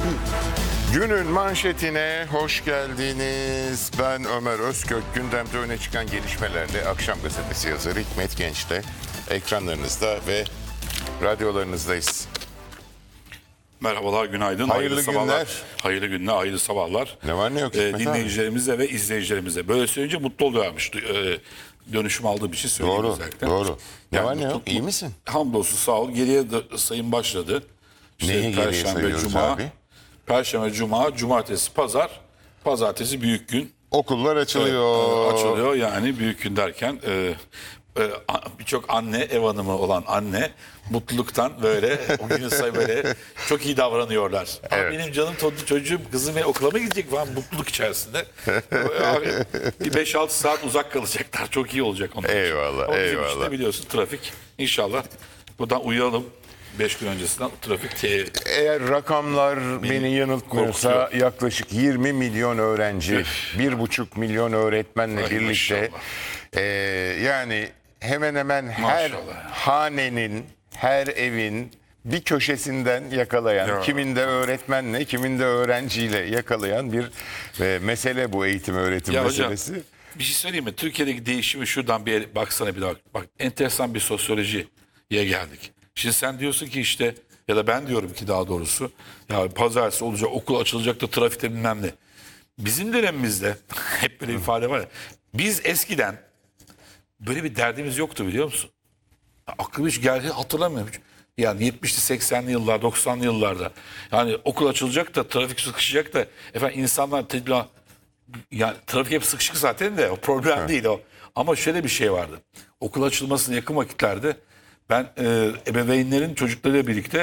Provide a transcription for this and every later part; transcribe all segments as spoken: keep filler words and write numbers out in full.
Günün manşetine hoş geldiniz. Ben Ömer Özkök. Gündemde öne çıkan gelişmelerle Akşam Gazetesi yazarı Hikmet Genç'le ekranlarınızda ve radyolarınızdayız. Merhabalar, günaydın. Hayırlı hayırlı sabahlar. günler. Hayırlı günler, hayırlı sabahlar. Ne var ne yok Ee, Hikmet abi? dinleyicilerimize ve izleyicilerimize. Böyle söyleyince mutlu oluyormuş. Ee, dönüşüm aldığım için söyleyeyim Doğru, özellikle. doğru. Ne Yani var ne yok? mutlu- İyi misin? Hamdolsun, sağ ol. Geriye de sayım başladı. İşte Neyi geriye sayıyoruz Cuma, abi? Perşembe, Cuma, Cumartesi, Pazar. Pazartesi büyük gün. Okullar açılıyor. Ee, açılıyor yani büyük gün derken e, e, a- birçok anne, ev hanımı olan anne mutluluktan böyle o günün say böyle çok iyi davranıyorlar. Aa, Evet. benim canım torunum, çocuğum, kızım benim okula mı gidecek falan mutluluk içerisinde. Abi, bir beş altı saat uzak kalacaklar. Çok iyi olacak onlar. Eyvallah, Ama bizim eyvallah. işte biliyorsun trafik. İnşallah buradan uyuyalım. Beş gün öncesinden trafik te- Eğer rakamlar beni yanıltmıyorsa korkutuyor. yaklaşık yirmi milyon öğrenci, bir buçuk milyon öğretmenle Ay, birlikte maşallah. e, yani hemen hemen her Maşallah. hanenin, her evin bir köşesinden yakalayan, Ya. kiminde öğretmenle, kiminde öğrenciyle yakalayan bir e, mesele bu eğitim öğretim Ya hocam, meselesi. bir şey söyleyeyim mi? Türkiye'deki değişimi şuradan bir yere- baksana bir daha. Bak, enteresan bir sosyolojiye geldik. Şimdi sen diyorsun ki işte, ya da ben diyorum ki daha doğrusu, ya pazartesi olacak, okul açılacak da trafikte bilmem ne. Bizim dönemimizde hep böyle bir ifade var ya. Biz eskiden böyle bir derdimiz yoktu, biliyor musun? Aklıma hiç geldi, hatırlamıyorum. Yani yetmişli seksenli yıllar, doksanlı yıllarda. Yani okul açılacak da trafik sıkışacak da efendim insanlar tedbir, yani trafik hep sıkışık zaten de o problem değil o. Ama şöyle bir şey vardı. Okul açılmasına yakın vakitlerde ben e, ebeveynlerin çocuklarıyla birlikte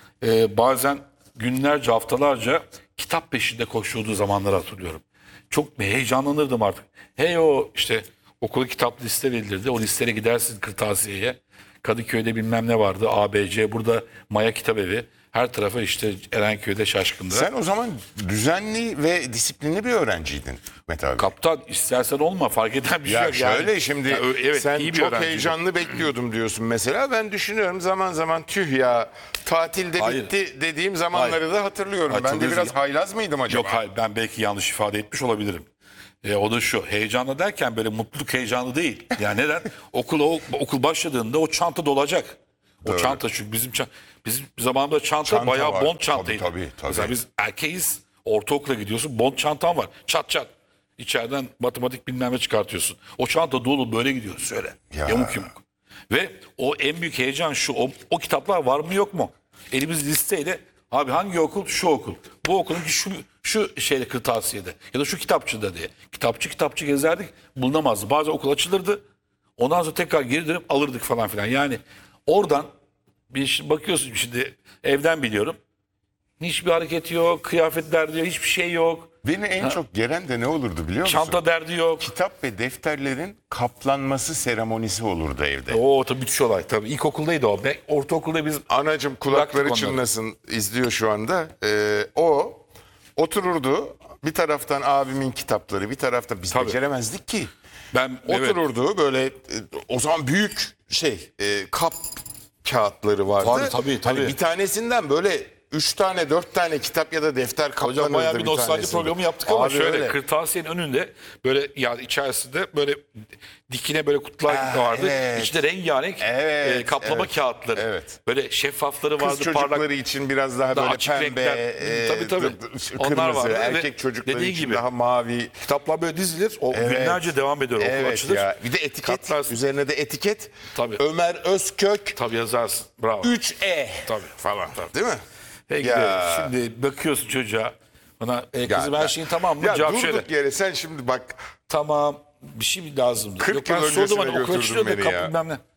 e, bazen günlerce, haftalarca kitap peşinde koştuğu zamanları hatırlıyorum. Çok heyecanlanırdım artık. Hey o işte okula kitap liste verilirdi. O listelere gidersin kırtasiyeye. Kadıköy'de bilmem ne vardı. A B C, burada Maya Kitap Evi. Her tarafa işte Erenköy'de Şaşkın'da. Sen o zaman düzenli ve disiplinli bir öğrenciydin Hikmet abi. Kaptan istersen olma, fark eden bir şey Ya yok. şöyle Yani, şimdi ya, ö- evet, sen iyi bir çok öğrenciydim. heyecanlı bekliyordum diyorsun mesela. Ben düşünüyorum zaman zaman tüh ya tatilde Hayır. bitti dediğim zamanları da hatırlıyorum. Hayır, Ben çok de özür biraz dilerim. haylaz mıydım acaba? Yok hayır, ben belki yanlış ifade etmiş olabilirim. E, o da şu, heyecanlı derken böyle mutluluk heyecanlı değil. Yani neden? Okula, o- okul başladığında o çanta dolacak. O Doğru. çanta, çünkü bizim ça- bizim zamanımızda çanta, Çanta bayağı var. bond çantaydı. Tabii, tabii, tabii. Mesela biz erkeğiz, ortaokula gidiyorsun, bond çantan var. Çat çat. İçeriden matematik bilmem ne çıkartıyorsun. O çanta dolu, böyle gidiyoruz şöyle. Ya. Yamuk yumuk. Ve o en büyük heyecan şu, o, o kitaplar var mı yok mu? Elimiz listeyle, abi hangi okul? Şu okul. Bu okulun ki şu şu şeyde, kırtasiyede ya da şu kitapçıda diye. Kitapçı kitapçı gezerdik, bulunamazdı. Bazen okul açılırdı. Ondan sonra tekrar geri dönüp alırdık falan filan. Yani oradan bir şey- bakıyorsun, şimdi evden biliyorum. Hiçbir hareket yok, kıyafet derdi yok, hiçbir şey yok. Beni en çok gelen de ne olurdu biliyor musun? Çanta derdi yok. Kitap ve defterlerin kaplanması seremonisi olurdu evde. O tabii müthiş olay tabii. İlkokuldaydı o. Ben, ortaokulda biz Anacım kulakları Bıraktık onları. çınlasın, izliyor şu anda. Ee, o otururdu, bir taraftan abimin kitapları, bir tarafta biz Tabii. beceremezdik ki. ben evet, Otururdu böyle, e, o zaman büyük şey e, kap kağıtları vardı. Vardı, tabii, tabii. Hani bir tanesinden böyle üç tane dört tane kitap ya da defter kaplanırdı. hocam bayağı bir nostalji tanesinde. programı yaptık ama Abi şöyle öyle. kırtasiyenin önünde böyle, yani içerisinde böyle dikine böyle kutular Ah, vardı. evet. İçinde rengarenk Evet, e, kaplama evet, kağıtları. evet. Böyle şeffafları Kız vardı, çocukları parlak. için biraz daha, Daha böyle açık pembe, renkler. e, Tabii, tabii. d- d- Onlar kırmızı, vardı ve erkek çocukları dediği için gibi. daha mavi. Kitaplar böyle dizilir. O Evet. günlerce devam eder. Okul Evet açılır. ya. Bir de etiket, Katlar- üzerine de etiket. Tabii. Ömer Özkök Tabii yazarsın. Bravo. üç E Tabii falan. Tabii. değil mi? Peki Ya. de şimdi bakıyorsun çocuğa. Bana e, kızım Ya, her şeyin tamam mı? Ya Cevap durduk şöyle. yere sen şimdi bak, Tamam, bir şey mi lazım? kırk ben yıl sordum, öncesine hani okul götürdün açılıyor da beni kapı ya. bilmem ne.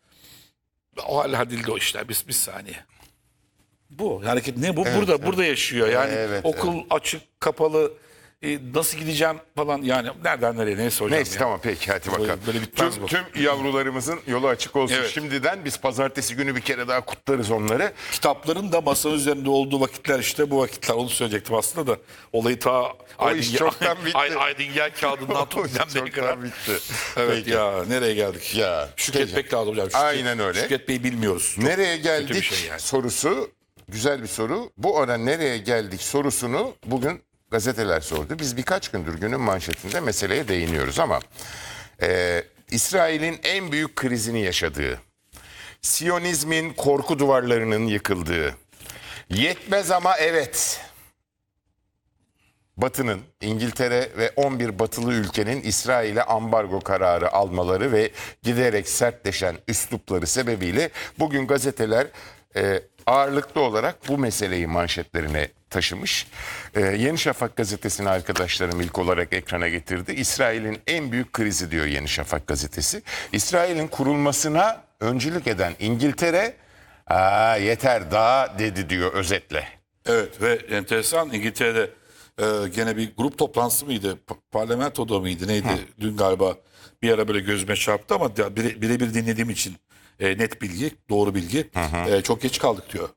O halledildi o işler. Bir, bir saniye. Bu hareket ne? Bu burada burada yaşıyor. Yani Evet, okul açık, kapalı, e, nasıl gideceğim falan, yani nereden nereye, neyse hocam. neyse ya. tamam peki hadi bakalım. böyle bitmez tüm, bu. tüm yavrularımızın yolu açık olsun. Evet. Şimdiden biz pazartesi günü bir kere daha kutlarız onları. Kitapların da masanın üzerinde olduğu vakitler işte bu vakitler. Onu söyleyecektim aslında da. Olayı ta iş çoktan bitti. Ay, Aydingel kağıdından O iş tut demeye kadar. çoktan bitti. Evet Peki. ya, nereye geldik? Ya, Şükretmek peki. lazım hocam. Şükret, Aynen öyle. Şükretmeyi bilmiyoruz. Çok Nereye kötü geldik bir şey yani. sorusu güzel bir soru. Bu ara nereye geldik sorusunu bugün gazeteler sordu. Biz birkaç gündür günün manşetinde meseleye değiniyoruz ama e, İsrail'in en büyük krizini yaşadığı, Siyonizmin korku duvarlarının yıkıldığı, yetmez ama evet, Batı'nın, İngiltere ve on bir batılı ülkenin İsrail'e ambargo kararı almaları ve giderek sertleşen üslupları sebebiyle bugün gazeteler e, ağırlıklı olarak bu meseleyi manşetlerine taşımış. E, Yeni Şafak gazetesini arkadaşlarım ilk olarak ekrana getirdi. İsrail'in en büyük krizi diyor Yeni Şafak gazetesi. İsrail'in kurulmasına öncülük eden İngiltere, aa, yeter daha dedi diyor özetle. Evet ve enteresan İngiltere'de e, gene bir grup toplantısı mıydı? Pa- parlamentoda mıydı? Neydi? Hı. Dün galiba bir ara böyle gözüme çarptı ama bire- birebir dinlediğim için e, net bilgi, doğru bilgi. E, çok geç kaldık diyor.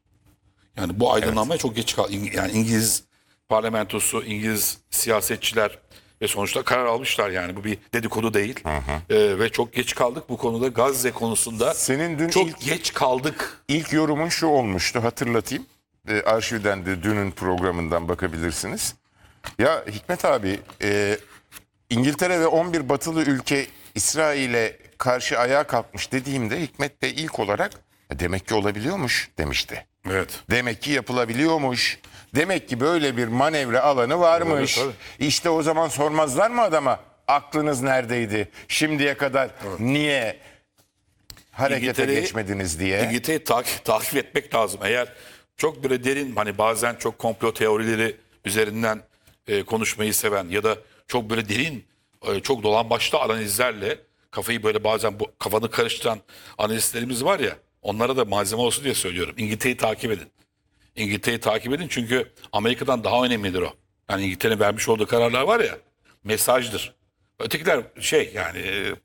Yani bu aydınlanmaya evet. çok geç kaldık. Yani İngiliz parlamentosu, İngiliz siyasetçiler ve sonuçta karar almışlar yani. Bu bir dedikodu değil. E, ve çok geç kaldık bu konuda. Gazze konusunda Senin dün çok ilk, geç kaldık. İlk yorumun şu olmuştu, hatırlatayım. E, arşivden de dünün programından bakabilirsiniz. Ya Hikmet abi, e, İngiltere ve on bir batılı ülke İsrail'e karşı ayağa kalkmış dediğimde Hikmet Bey ilk olarak demek ki olabiliyormuş demişti. Evet. Demek ki yapılabiliyormuş. Demek ki böyle bir manevra alanı varmış. Evet, işte o zaman sormazlar mı adama aklınız neredeydi? Şimdiye kadar evet. niye harekete geçmediniz diye? İngiltere'yi takip, takip etmek lazım. Eğer çok böyle derin, hani bazen çok komplo teorileri üzerinden e, konuşmayı seven ya da çok böyle derin, e, çok dolambaçlı analizlerle kafayı böyle bazen bu kafanı karıştıran analistlerimiz var ya, onlara da malzeme olsun diye söylüyorum. İngiltere'yi takip edin. İngiltere'yi takip edin çünkü Amerika'dan daha önemlidir o. Yani İngiltere'nin vermiş olduğu kararlar var ya, mesajdır. Ötekiler şey yani e, e,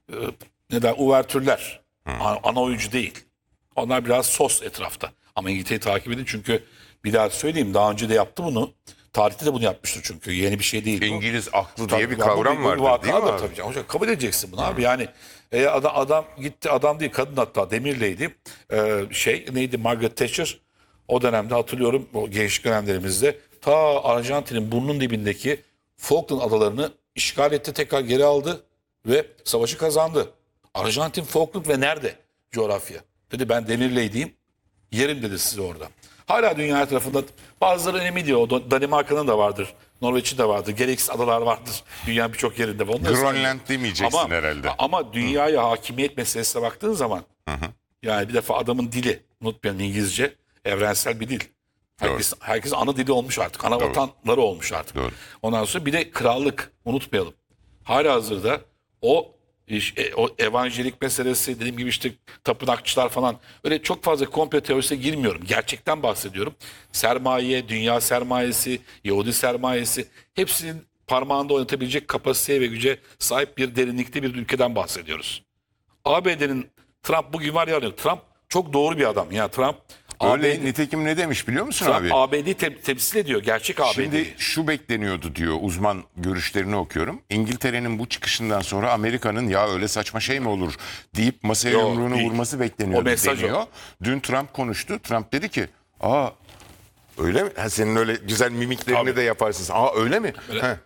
ne der, uvertürler. Ana, ana oyuncu değil. Onlar biraz sos etrafta. Ama İngiltere'yi takip edin çünkü bir daha söyleyeyim, daha önce de yaptı bunu. Tarihte de bunu yapmıştır çünkü. Yeni bir şey değil. İngiliz bu. aklı Tabii, diye bir kavram var değil mi? Tabii canım. Hocam, kabul edeceksin bunu abi. Yani e, adam, adam gitti, adam değil kadın, hatta Demir'leydi. E, şey neydi, Margaret Thatcher. O dönemde hatırlıyorum, o gençlik dönemlerimizde ta Arjantin'in burnunun dibindeki Falkland adalarını işgal etti, tekrar geri aldı ve savaşı kazandı. Arjantin, Falkland ve nerede coğrafya? Dedi ben Demir'leydiyim, yerim dedi size orada. Hala dünya tarafında bazıları önemli diyor. O Danimarka'nın da vardır. Norveç'in de vardır. Gereksiz adalar vardır. Dünyanın birçok yerinde. Grönland demeyeceksin ama, herhalde. Ama dünyaya hı. hakimiyet meselesine baktığın zaman hı hı. yani bir defa adamın dili, unutmayalım, İngilizce evrensel bir dil. Herkes, herkes ana dili olmuş artık. Ana Doğru. vatanları olmuş artık. Doğru. Ondan sonra bir de krallık, unutmayalım. Halihazırda o İşte, o evanjelik meselesi, dediğim gibi işte tapınakçılar falan, öyle çok fazla komplo teorisine girmiyorum. Gerçekten bahsediyorum. Sermaye, dünya sermayesi, Yahudi sermayesi, hepsinin parmağında oynatabilecek kapasiteye ve güce sahip bir derinlikte bir ülkeden bahsediyoruz. A B D'nin Trump bugün var ya, Trump çok doğru bir adam. Yani Trump Öyle A B D, nitekim ne demiş biliyor musun Trump abi? A B D'yi te- temsil ediyor. Gerçek A B D'yi. Şimdi şu bekleniyordu diyor, uzman görüşlerini okuyorum. İngiltere'nin bu çıkışından sonra Amerika'nın ya öyle saçma şey mi olur deyip masaya Yo, yumruğunu değil. vurması bekleniyordu O mesaj deniyor. o. Dün Trump konuştu. Trump dedi ki aa öyle mi? Ha, senin öyle güzel mimiklerini Tabii. de yaparsın. Aa öyle mi? Öyle,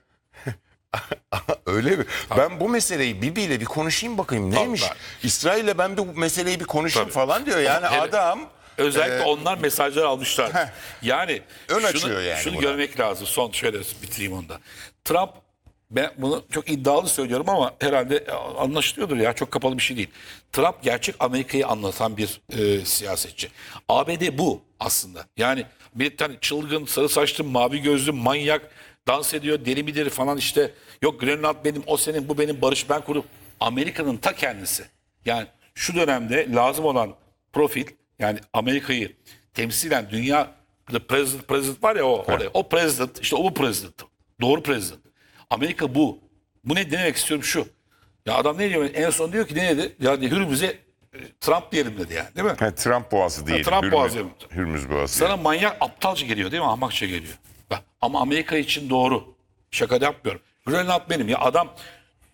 öyle mi? Tabii. Ben bu meseleyi Bibi ile bir konuşayım bakayım neymiş? Tabii. İsrail'le ben bu meseleyi bir konuşayım Tabii. falan diyor. Yani evet. adam... Özellikle ee, onlar mesajlar almışlar. Heh, yani ön şunu, yani şunu buna. görmek lazım. Son şöyle bitireyim onu da. Trump, ben bunu çok iddialı söylüyorum ama herhalde anlaşılıyordur ya, çok kapalı bir şey değil. Trump gerçek Amerika'yı anlatan bir e, siyasetçi. A B D bu aslında. Yani bir tane çılgın, sarı saçlı, mavi gözlü, manyak, dans ediyor, deli midir falan işte. Yok Grönland benim, o senin, bu benim, barış ben kurup. Amerika'nın ta kendisi. Yani şu dönemde lazım olan profil, yani Amerika'yı temsilen dünya, the president, president var ya o, oraya, o president, işte o bu president. Doğru president. Amerika bu. Bu ne demek istiyorum şu. Ya adam ne diyor? En son diyor ki ne dedi? Ya Hürmüz'e Trump diyelim dedi yani, değil mi? He, Trump boğazı değil. Ha, Trump Hürmüz, boğazı. Hürmüz boğazı. Sana yani. manyak, aptalca geliyor değil mi? Ahmakça geliyor. Ama Amerika için doğru. Şaka da yapmıyorum. Grönland benim. Ya adam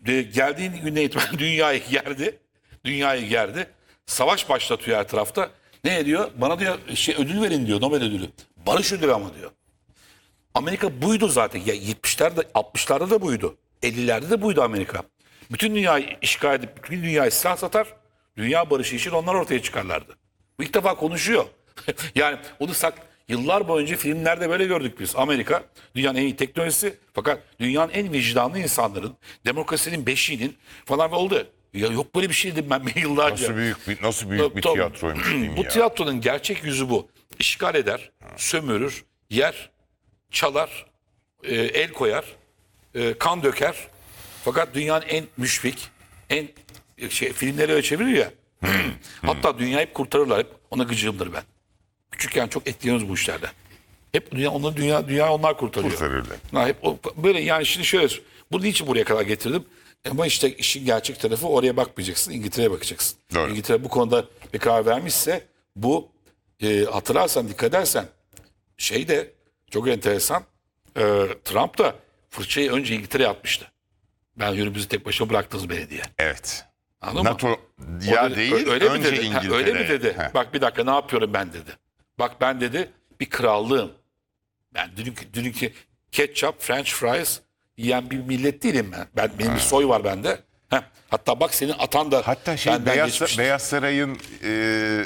geldiğin günden itibaren dünyayı gerdi. Dünyayı gerdi. Savaş başlatıyor her tarafta. Ne diyor? Bana diyor şey ödül verin diyor, Nobel ödülü. Barış ödülü ama diyor. Amerika buydu zaten. Ya yetmişlerde, altmışlarda da buydu. ellilerde de buydu Amerika. Bütün dünyayı işgal edip bütün dünyayı silah satar. Dünya barışı için onlar ortaya çıkarlardı. Bu ilk defa konuşuyor. Yani onu sak yıllar boyunca filmlerde böyle gördük biz. Amerika dünyanın en iyi teknolojisi fakat dünyanın en vicdanlı insanların, demokrasinin beşiğinin falan oldu. Ya yok böyle bir şey dedim ben yıllarca. Nasıl büyük bir, nasıl büyük bir Tabii. tiyatroymuş değil mi Bu ya? tiyatronun gerçek yüzü bu. İşgal eder, sömürür, yer, çalar, e, el koyar, e, kan döker. Fakat dünyanın en müşfik, en e, şey filmleri öyle çeviriyor ya. Hatta dünyayı hep kurtarırlar. Hep ona gıcığımdır ben. Küçükken çok etkileniyoruz bu işlerden. Hep dünya onları dünya dünya onlar kurtarıyor. Kurtarırlar. Ha, hep o, böyle yani şimdi şöyle bunu niçin buraya kadar getirdim? Ama işte işin gerçek tarafı oraya bakmayacaksın. İngiltere'ye bakacaksın. Doğru. İngiltere bu konuda bir karar vermişse bu e, hatırlarsan dikkat edersen şey de çok enteresan e, Trump da fırçayı önce İngiltere'ye atmıştı. Ben yürümüzü tek başına bıraktınız beni diye. Evet. Anladın mı? NATO O ya dedi, değil öyle mi önce dedi? Ha, İngiltere. öyle mi dedi? Heh. Bak bir dakika ne yapıyorum ben dedi. Bak ben dedi bir krallığım. Ben dünkü, dünkü ketçap, french fries yiyen bir millet değilim ben. ben benim bir soy var bende. Heh. Hatta bak senin atan da Hatta şey benden Beyaz, geçmiştir. Beyaz Saray'ın e,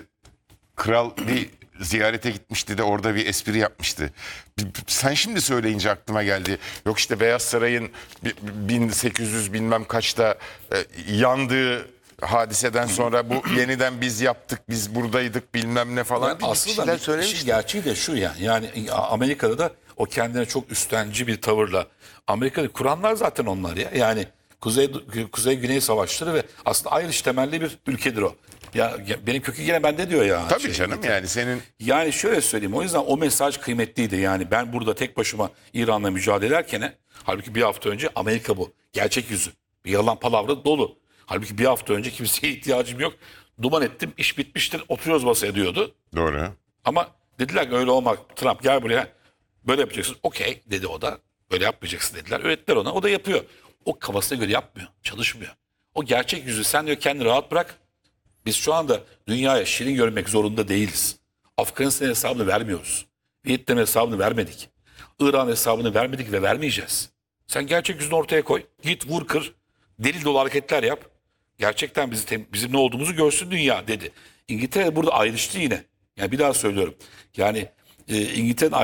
kral bir ziyarete gitmişti de orada bir espri yapmıştı. B- b- Sen şimdi söyleyince aklıma geldi. Yok işte Beyaz Saray'ın bi- bin sekiz yüz bilmem kaçta e, yandığı hadiseden sonra bu yeniden biz yaptık, biz buradaydık bilmem ne falan Yani diye bir aslında şeyler bir- işin söylemişti. gerçeği de şu yani. Yani Amerika'da da o kendine çok üstenci bir tavırla Amerika'yı kuranlar zaten onlar ya. Yani Kuzey Kuzey Güney savaşları ve aslında ayrılış temelli bir ülkedir o. Ya, ya benim kökü yine bende diyor ya. Tabii şey, canım yani senin Yani şöyle söyleyeyim o yüzden o mesaj kıymetliydi yani ben burada tek başıma İran'la mücadele ederken halbuki bir hafta önce Amerika bu gerçek yüzü bir yalan palavra dolu. Halbuki bir hafta önce kimseye ihtiyacım yok duman ettim iş bitmiştir oturuyoruz masaya diyordu doğru. ama dediler ki öyle olmaz Trump gel buraya böyle yapacaksın okey dedi o da böyle yapmayacaksın dediler öğrettiler ona o da yapıyor o kafasına göre yapmıyor çalışmıyor o gerçek yüzü sen diyor kendini rahat bırak. Biz şu anda dünyaya şirin görmek zorunda değiliz. Afganistan hesabını vermiyoruz. Vietnam hesabını vermedik. İran hesabını vermedik ve vermeyeceğiz. Sen gerçek yüzünü ortaya koy. Git vur kır. Deli dolu hareketler yap. Gerçekten bizi tem- bizim ne olduğumuzu görsün dünya dedi. İngiltere burada ayrıştı yine. Yani bir daha söylüyorum. Yani e, İngiltere'nin